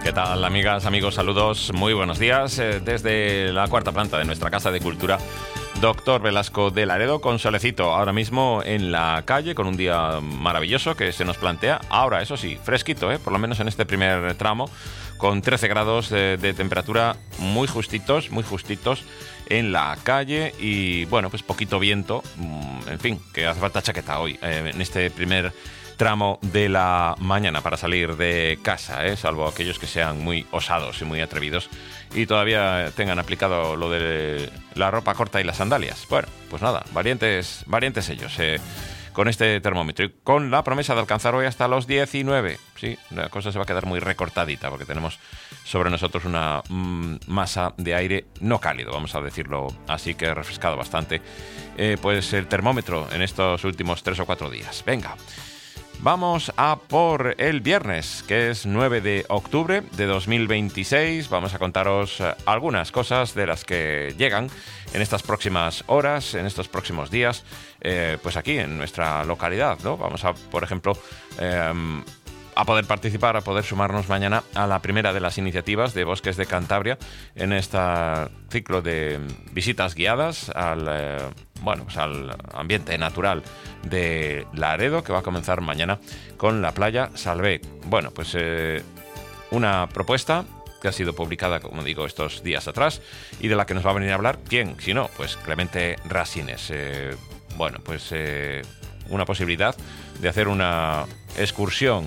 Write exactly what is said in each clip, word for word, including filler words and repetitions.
¿Qué tal, amigas, amigos? Saludos, muy buenos días eh, desde la cuarta planta de nuestra Casa de Cultura Doctor Velasco de Laredo, con solecito ahora mismo en la calle, con un día maravilloso que se nos plantea. Ahora, eso sí, fresquito, ¿eh? Por lo menos en este primer tramo, con trece grados de, de temperatura, muy justitos, muy justitos en la calle y, bueno, pues poquito viento, en fin, que hace falta chaqueta hoy, eh, en este primer tramo de la mañana para salir de casa, ¿eh? Salvo aquellos que sean muy osados y muy atrevidos y todavía tengan aplicado lo de la ropa corta y las sandalias. Bueno, pues nada, valientes, valientes ellos, eh, con este termómetro y con la promesa de alcanzar hoy hasta los diecinueve. Sí, la cosa se va a quedar muy recortadita porque tenemos sobre nosotros una mm, masa de aire no cálido, vamos a decirlo así, que ha refrescado bastante eh, pues el termómetro en estos últimos tres o cuatro días. Venga, vamos a por el viernes, que es nueve de octubre de dos mil veintiséis. Vamos a contaros algunas cosas de las que llegan en estas próximas horas, en estos próximos días, eh, pues aquí en nuestra localidad, ¿no? Vamos a, por ejemplo, eh, a poder participar, a poder sumarnos mañana a la primera de las iniciativas de Bosques de Cantabria en este ciclo de visitas guiadas al, eh, bueno, pues al ambiente natural de Laredo, que va a comenzar mañana con la playa Salvé. Bueno, pues eh, una propuesta que ha sido publicada, como digo, estos días atrás y de la que nos va a venir a hablar, ¿quién? Si no, pues Clemente Rasines. Eh, bueno, pues eh, una posibilidad de hacer una excursión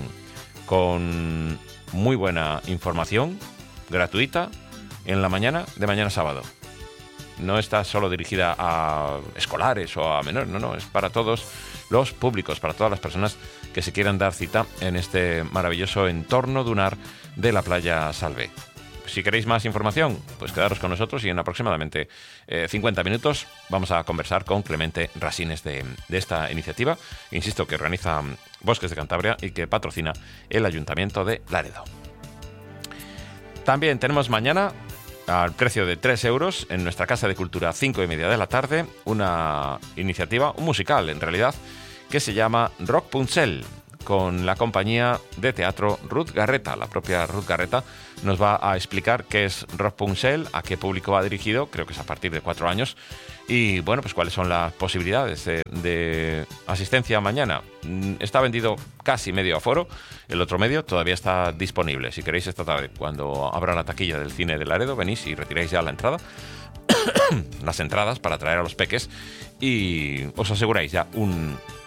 con muy buena información, gratuita, en la mañana de mañana sábado. No está solo dirigida a escolares o a menores, no, no, es para todos los públicos, para todas las personas que se quieran dar cita en este maravilloso entorno dunar de la playa Salvé. Si queréis más información, pues quedaros con nosotros y en aproximadamente eh, cincuenta minutos vamos a conversar con Clemente Rasines de, de esta iniciativa, insisto, que organiza Bosques de Cantabria y que patrocina el Ayuntamiento de Laredo. También tenemos mañana, al precio de tres euros, en nuestra Casa de Cultura, cinco y media de la tarde, una iniciativa, un musical en realidad, que se llama Rock Punxel, con la compañía de teatro Ruth Garreta. La propia Ruth Garreta nos va a explicar qué es Rock Punxel, a qué público va dirigido, creo que es a partir de cuatro años, y bueno, pues cuáles son las posibilidades de, de asistencia mañana. Está vendido casi medio aforo, el otro medio todavía está disponible. Si queréis esta tarde, cuando abra la taquilla del cine de Laredo, venís y retiráis ya la entrada, las entradas para traer a los peques y os aseguráis ya un